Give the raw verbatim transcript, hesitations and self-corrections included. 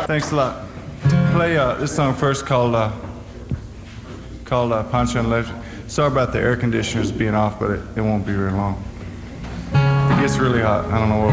Thanks a lot. Play uh, this song first called uh, called uh, Pancho and Electric. Sorry about the air conditioners being off, but it, it won't be very long. It gets really hot. I don't know what